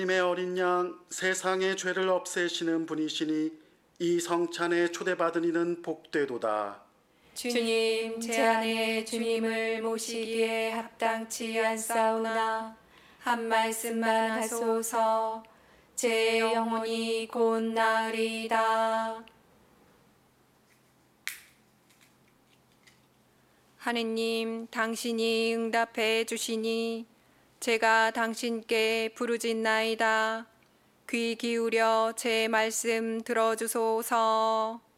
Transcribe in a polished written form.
하나님의 어린 양 세상의 죄를 없애시는 분이시니 이 성찬에 초대받은 이는 복되도다. 주님, 제 안에 주님을 모시기에 합당치 않사오나 한 말씀만 하소서. 제 영혼이 곧 나으리이다. 하느님, 당신이 응답해 주시니 제가 당신께 부르짖나이다. 귀 기울여 제 말씀 들어주소서.